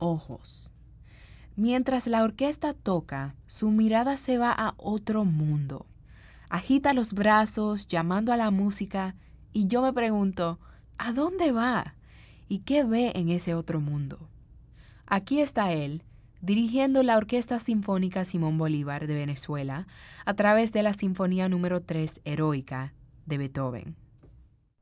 ojos. Mientras la orquesta toca, su mirada se va a otro mundo. Agita los brazos, llamando a la música, y yo me pregunto, ¿a dónde va? ¿Y qué ve en ese otro mundo? Aquí está él, dirigiendo la Orquesta Sinfónica Simón Bolívar de Venezuela a través de la Sinfonía número 3 Heroica de Beethoven.